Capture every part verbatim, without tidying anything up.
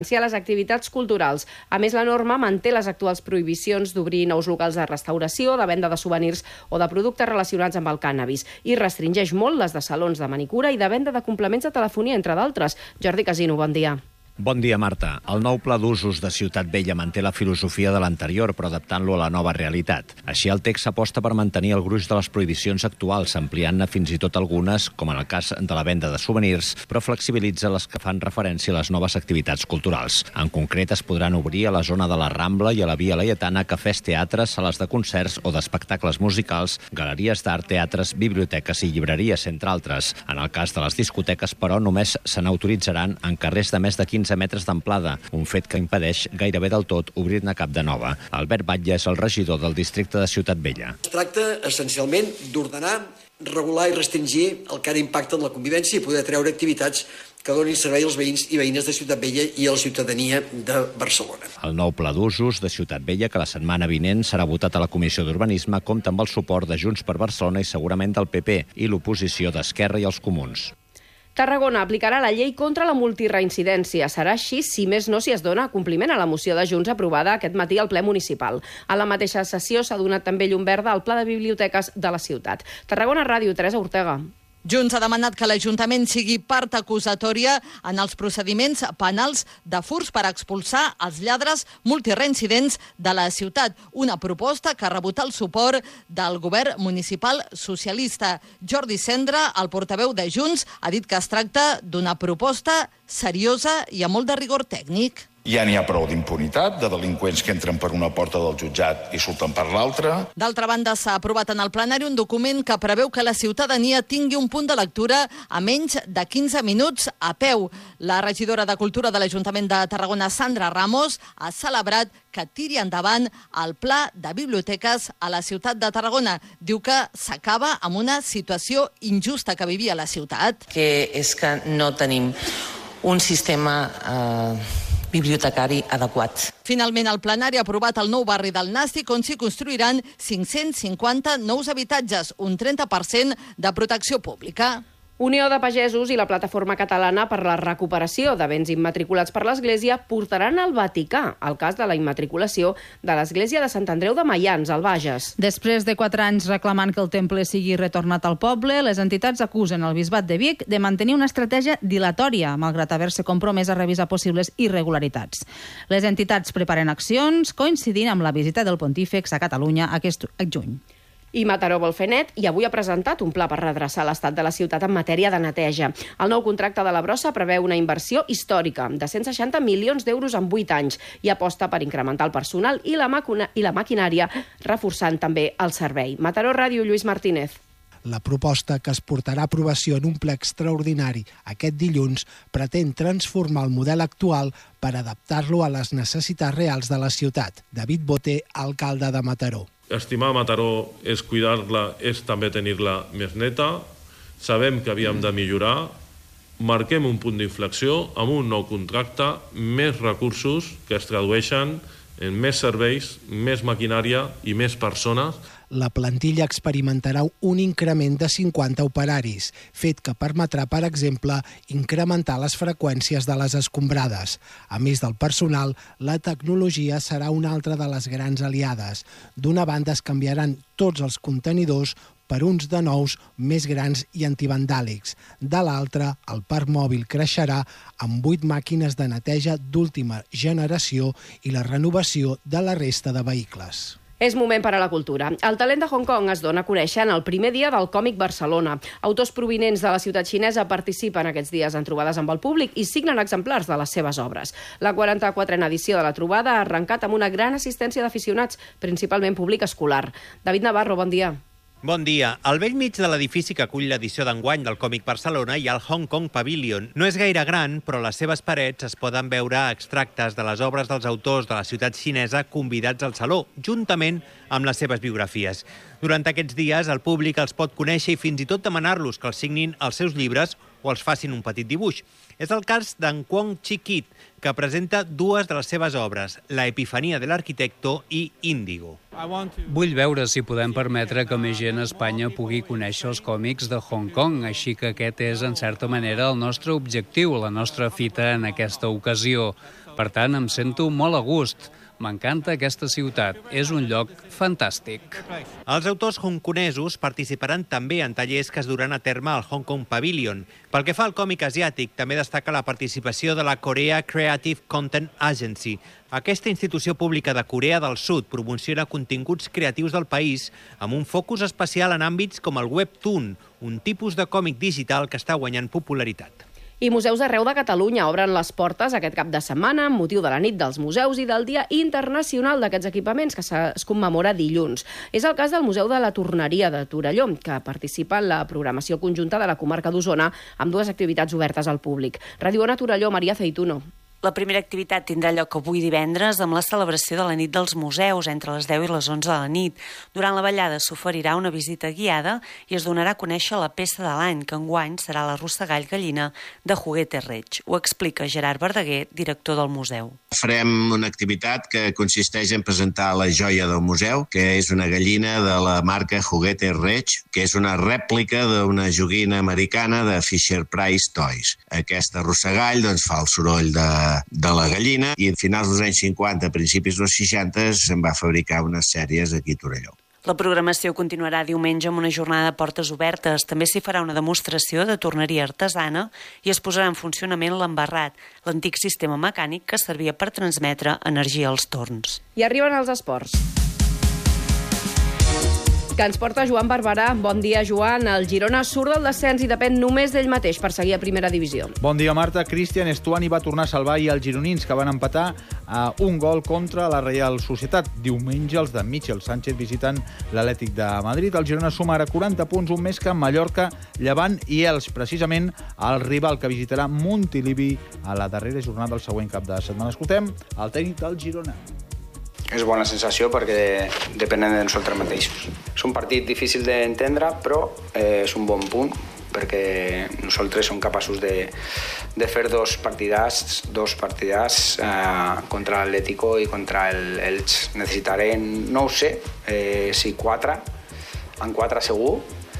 a les activitats culturals. A més, la norma manté les actuals prohibicions d'obrir nous locals de restauració, de venda de souvenirs o de productes relacionats amb el cànnabis i restringeix molt les de salons de manicura i de venda de complements de telefonia, entre d'altres. Jordi Casino, bon dia. Bon dia, Marta. El nou pla d'usos de Ciutat Vella manté la filosofia de l'anterior, però adaptant-lo a la nova realitat. Així, el text s'aposta per mantenir el gruix de les prohibicions actuals, ampliant-ne fins i tot algunes, com en el cas de la venda de souvenirs, però flexibilitza les que fan referència a les noves activitats culturals. En concret, es podran obrir a la zona de la Rambla i a la Via Laietana cafès, teatres, sales de concerts o d'espectacles musicals, galeries d'art, teatres, biblioteques i llibreries, entre altres. En el cas de les discoteques, però, només se n'autoritzaran en carrers de més de quinze metres d'amplada, un fet que impedeix gairebé del tot obrir-ne cap de nova. Albert Batlle és el regidor del districte de Ciutat Vella. Es tracta, essencialment, d'ordenar, regular i restringir el que ara impacta en la convivència i poder treure activitats que donin servei als veïns i veïnes de Ciutat Vella i a la ciutadania de Barcelona. El nou pla d'usos de Ciutat Vella, que la setmana vinent serà votat a la Comissió d'Urbanisme, compta amb el suport de Junts per Barcelona i segurament del P P i l'oposició d'Esquerra i els Comuns. Tarragona aplicarà la llei contra la multireincidència. Serà així, si més no, si es dona compliment a la moció de Junts aprovada aquest matí al ple municipal. A la mateixa sessió s'ha donat també llum verda al pla de biblioteques de la ciutat. Tarragona Ràdio, Teresa Ortega. Junts ha demanat que l'Ajuntament sigui part acusatòria en els procediments penals de furs per expulsar els lladres multireincidents de la ciutat. Una proposta que ha rebut el suport del govern municipal socialista. Jordi Cendra, el portaveu de Junts, ha dit que es tracta d'una proposta seriosa i amb molt de rigor tècnic. Ja n'hi ha prou d'impunitat, de delinqüents que entren per una porta del jutjat i surten per l'altra. D'altra banda, s'ha aprovat en el plenari un document que preveu que la ciutadania tingui un punt de lectura a menys de quinze minuts a peu. La regidora de Cultura de l'Ajuntament de Tarragona, Sandra Ramos, ha celebrat que tiri endavant el pla de biblioteques a la ciutat de Tarragona. Diu que s'acaba amb una situació injusta que vivia la ciutat. Que és que no tenim un sistema eh, bibliotecari adequat. Finalment, el plenari ha aprovat el nou barri del Nàstic, on s'hi construiran cinc-cents cinquanta nous habitatges, un trenta per cent de protecció pública. Unió de Pagesos i la Plataforma Catalana per la Recuperació de Béns Immatriculats per l'Església portaran al Vaticà el cas de la immatriculació de l'Església de Sant Andreu de Maians, al Bages. Després de quatre anys reclamant que el temple sigui retornat al poble, les entitats acusen el Bisbat de Vic de mantenir una estratègia dilatòria, malgrat haver-se compromès a revisar possibles irregularitats. Les entitats preparen accions coincidint amb la visita del Pontífex a Catalunya aquest juny. I Mataró vol fer net i avui ha presentat un pla per redreçar l'estat de la ciutat en matèria de neteja. El nou contracte de la brossa preveu una inversió històrica de cent seixanta milions d'euros en vuit anys i aposta per incrementar el personal i la, macuna, i la maquinària, reforçant també el servei. Mataró Ràdio, Lluís Martínez. La proposta, que es portarà a aprovació en un ple extraordinari aquest dilluns, pretén transformar el model actual per adaptar-lo a les necessitats reals de la ciutat. David Boté, alcalde de Mataró. Estimar Mataró és cuidar-la, és també tenir-la més neta. Sabem que havíem de millorar. Marquem un punt d'inflexió amb un nou contracte, més recursos que es tradueixen en més serveis, més maquinària i més persones. La plantilla experimentarà un increment de cinquanta operaris, fet que permetrà, per exemple, incrementar les freqüències de les escombrades. A més del personal, la tecnologia serà una altra de les grans aliades. D'una banda, es canviaran tots els contenidors per uns de nous més grans i antivandàlics. De l'altra, el parc mòbil creixerà amb vuit màquines de neteja d'última generació i la renovació de la resta de vehicles. És moment per a la cultura. El talent de Hong Kong es dona a conèixer en el primer dia del Còmic Barcelona. Autors provinents de la ciutat xinesa participen aquests dies en trobades amb el públic i signen exemplars de les seves obres. La quaranta-quatrena edició de la trobada ha arrencat amb una gran assistència d'aficionats, principalment públic escolar. David Navarro, bon dia. Bon dia. Al vell mig de l'edifici que acull l'edició d'enguany del Còmic Barcelona hi ha el Hong Kong Pavilion. No és gaire gran, però a les seves parets es poden veure extractes de les obres dels autors de la ciutat xinesa convidats al saló, juntament amb les seves biografies. Durant aquests dies, el públic els pot conèixer i fins i tot demanar-los que els signin els seus llibres o els facin un petit dibuix. És el cas d'en Kwong Chi-kit, que presenta dues de les seves obres, La epifania de l'arquitecto i Índigo. Vull veure si podem permetre que més gent a Espanya pugui conèixer els còmics de Hong Kong, així que aquest és, en certa manera, el nostre objectiu, la nostra fita en aquesta ocasió. Per tant, em sento molt a gust. M'encanta aquesta ciutat. És un lloc fantàstic. Els autors hongkonesos participaran també en tallers que es duran a terme al Hong Kong Pavilion. Pel que fa al còmic asiàtic, també destaca la participació de la Korea Creative Content Agency. Aquesta institució pública de Corea del Sud promociona continguts creatius del país amb un focus especial en àmbits com el webtoon, un tipus de còmic digital que està guanyant popularitat. I museus d'arreu de Catalunya obren les portes aquest cap de setmana amb motiu de la nit dels museus i del Dia Internacional d'aquests equipaments, que es commemora dilluns. És el cas del Museu de la Torneria de Torelló, que participa en la programació conjunta de la comarca d'Osona amb dues activitats obertes al públic. Radio Ona Torelló, Maria Aceituno. La primera activitat tindrà lloc avui divendres amb la celebració de la nit dels museus entre les deu i les onze de la nit. Durant la ballada s'oferirà una visita guiada i es donarà a conèixer la peça de l'any, que enguany serà la rossegall gallina de Juguete Reig. Ho explica Gerard Verdaguer, director del museu. Farem una activitat que consisteix en presentar la joia del museu, que és una gallina de la marca Juguete Reig, que és una rèplica d'una joguina americana de Fisher-Price Toys. Aquesta rossegall doncs, fa el soroll de de la gallina i a finals dels anys cinquanta, a principis dels seixanta, se'n va fabricar unes sèries aquí a Torelló. La programació continuarà diumenge amb una jornada de portes obertes. També s'hi farà una demostració de torneria artesana i es posarà en funcionament l'embarrat, l'antic sistema mecànic que servia per transmetre energia als torns. I arriben els esports, que ens porta Joan Barberà. Bon dia, Joan. El Girona surt del descens i depèn només d'ell mateix per seguir a primera divisió. Bon dia, Marta. Cristian Estuani va tornar a salvar i els gironins, que van empatar a un gol contra la Reial Societat. Diumenge els de Michel Sánchez visiten l'Atlètic de Madrid. El Girona suma ara quaranta punts, un més que Mallorca, Llevant i Elx, precisament el rival que visitarà Montilivi a la darrera jornada del següent cap de setmana. Escoltem el tècnic del Girona. És bona sensació perquè depenem de nosaltres mateixos. És un partit difícil d'entendre, però eh, és un bon punt perquè nosaltres som capaços de, de fer dos partidars, dos partidars eh, contra l'Atlético i contra el Elx. Necessitarem, no ho sé, eh, si quatre, en quatre segur,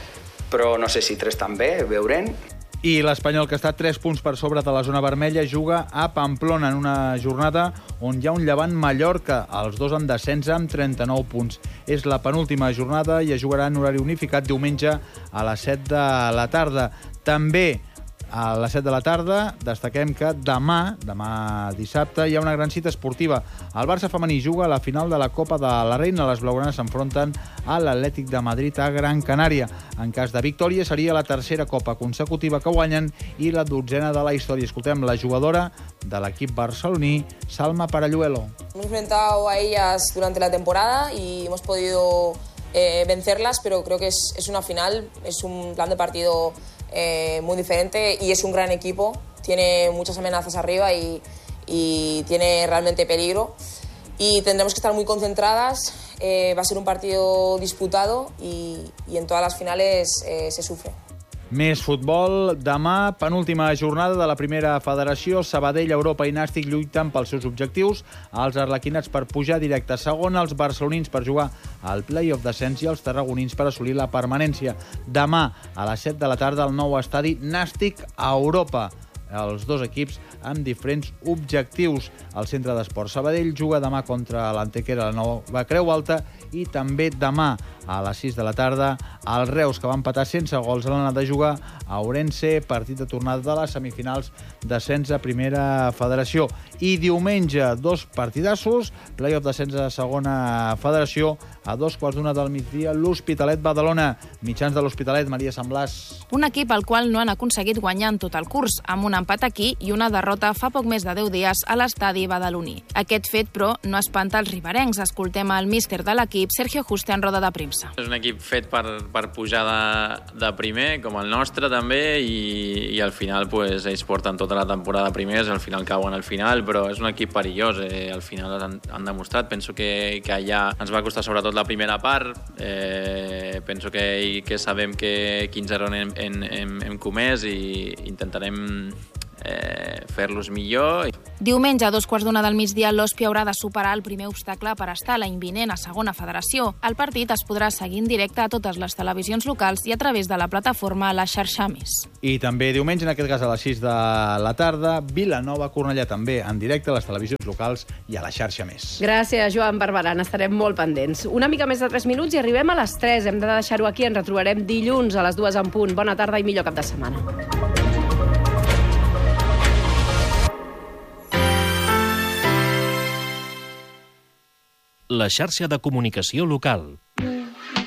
però no sé si tres també, veurem. I l'Espanyol, que està tres punts per sobre de la zona vermella, juga a Pamplona en una jornada on hi ha un Llevant Mallorca. Els dos en descens amb trenta-nou punts. És la penúltima jornada i es jugarà en horari unificat diumenge a les set de la tarda. També a les set de la tarda destaquem que demà, demà dissabte, hi ha una gran cita esportiva. El Barça femení juga a la final de la Copa de la Reina. Les blaugranes s'enfronten a l'Atlètic de Madrid a Gran Canària. En cas de victòria seria la tercera Copa consecutiva que guanyen i la dotzena de la història. Escoltem la jugadora de l'equip barceloní, Salma Paralluelo. Hemos enfrentado a ellas durante la temporada y hemos podido eh, vencerlas, pero creo que es, es una final, es un plan de partido Eh, muy diferente y es un gran equipo, tiene muchas amenazas arriba y, y tiene realmente peligro y tendremos que estar muy concentradas, eh, va a ser un partido disputado y, y en todas las finales eh, se sufre. Més futbol. Demà, penúltima jornada de la primera federació. Sabadell, Europa i Nàstic lluiten pels seus objectius. Els arlequinats per pujar directe a segona, els barcelonins per jugar al play-off descens i els tarragonins per assolir la permanència. Demà, a les set de la tarda, al nou estadi Nàstic a Europa. Els dos equips amb diferents objectius. El centre d'esport Sabadell juga demà contra l'Antequera, la Nova Creu Alta, i també demà a les sis de la tarda el Reus, que va empatar sense gols a l'anada de jugar a Ourense, partit de tornada de les semifinals d'ascens a primera federació. I diumenge, dos partidassos, play-off d'ascens a segona federació, a dos quarts d'una del migdia, l'Hospitalet Badalona. Mitjans de l'Hospitalet, Maria Samblàs. Un equip al qual no han aconseguit guanyar en tot el curs, amb un empat aquí i una derrota fa poc més de deu dies a l'estadi badaloní. Aquest fet, però, no espanta els riberencs. Escoltem el míster de l'equip, Sergio Juste, en roda de premsa. És un equip fet per, per pujar de, de primer, com el nostre també, i, i al final pues, ells porten tota la temporada primers, al final cauen al final, però és un equip perillós. Eh, al final han, han demostrat. Penso que, que allà ens va costar sobretot la primera part. Eh, penso que, que sabem que quin error hem, hem, hem comès i intentarem eh, fer-los millor. Diumenge, a dos quarts d'una del migdia, l'Ospi haurà de superar el primer obstacle per estar l'any vinent a segona federació. El partit es podrà seguir en directe a totes les televisions locals i a través de la plataforma La Xarxa Més. I també diumenge, en aquest cas a les sis de la tarda, Vilanova-Cornellà també en directe a les televisions locals i a La Xarxa Més. Gràcies, Joan Barberà. Estarem molt pendents. Una mica més de tres minuts i arribem a les tres. Hem de deixar-ho aquí. Ens retrobarem dilluns a les dues en punt. Bona tarda i millor cap de setmana. La xarxa de comunicació local.